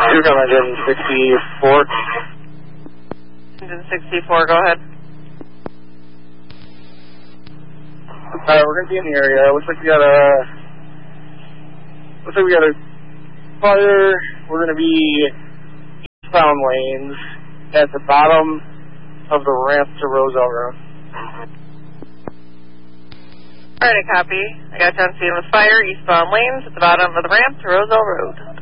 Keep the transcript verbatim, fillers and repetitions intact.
You're from engine sixty-four. Engine sixty-four, go ahead. Alright, we're gonna be in the area. Looks like we got a looks like we got a fire. We're gonna be eastbound lanes at the bottom of the ramp to Roselle Road. Alright, copy. I got you on scene with fire, eastbound lanes at the bottom of the ramp to Roselle Road.